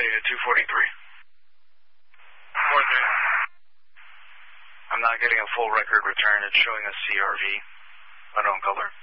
ready to 243. 4-3. I'm not getting a full record return. It's showing a CRV, unknown color.